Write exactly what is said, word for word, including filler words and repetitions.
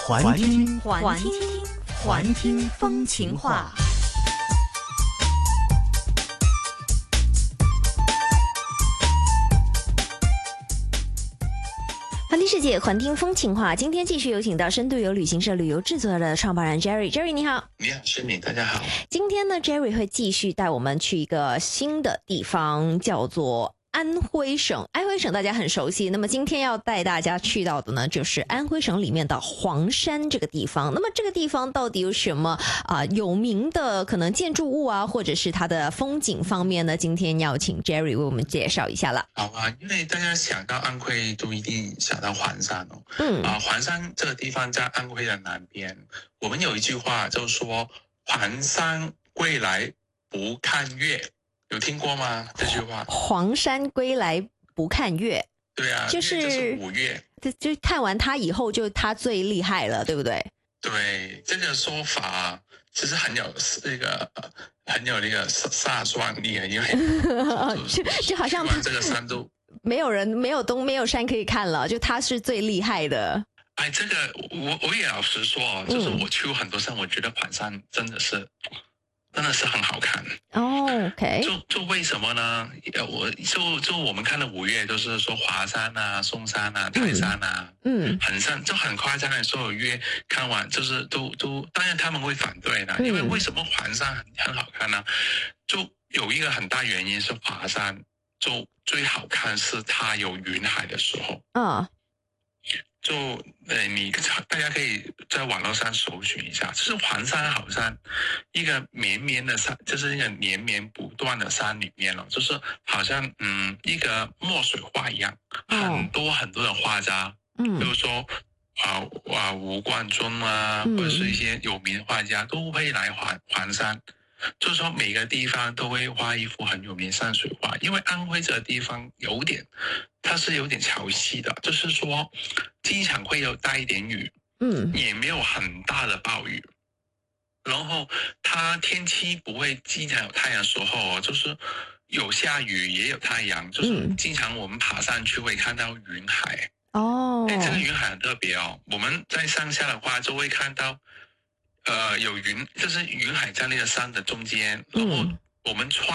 环听环听环听风情话。环听世界，环听风情话。今天继续有请到深度游旅行社旅游制作的创办人 Jerry。Jerry 你好。 你好，诗敏，大家好。 今天呢 ，Jerry 会继续带我们去一个新的地方，叫做安徽省。安徽省大家很熟悉，那么今天要带大家去到的呢，就是安徽省里面的黄山这个地方。那么这个地方到底有什么啊、呃、有名的可能建筑物啊，或者是它的风景方面呢？今天要请 Jerry 为我们介绍一下了。 好啊，因为大家想到安徽都一定想到黄山哦。 嗯啊，黄山这个地方在安徽的南边。我们有一句话就说“黄山归来不看月”，有听过吗？这句话。 黄山归来不看月。 对啊， 就是就是五月。 就就看完它以后，就它最厉害了，对不对？ 对，这个说法其实很有那个很有那个杀伤力，因为就就好像去完这个山都没有人没有东没有山可以看了，就它是最厉害的。 哎，这个我我也老实说，就是我去过很多山，嗯、我觉得黄山真的是真的是很好看。 哦、oh, ，OK， 就就为什么呢？我就就我们看的五岳，就是说华山啊、嵩山啊、泰山啊，嗯，很山就很夸张的，所有岳看完就是都都，当然他们会反对的，嗯、因为为什么黄山很很好看呢？就有一个很大原因是华山就最好看是它有云海的时候啊。Oh.就呃，你大家可以在网络上搜寻一下，就是黄山好像一个绵绵的山，就是一个连绵不断的山里面了，就是好像嗯一个墨水画一样，很多很多的画家，嗯，比如说啊啊吴冠中啊，或者是一些有名的画家都会来黄黄山。就是说每个地方都会画一幅很有名山水画，因为安徽这个地方有点，它是有点潮汐的，就是说经常会有带一点雨，嗯，也没有很大的暴雨，然后它天气不会经常有太阳的时候，就是有下雨也有太阳，就是经常我们爬上去会看到云海哦，哎，这个云海很特别哦，我们在上下的话就会看到。呃，有云，就是云海在那个山的中间，然后我们穿。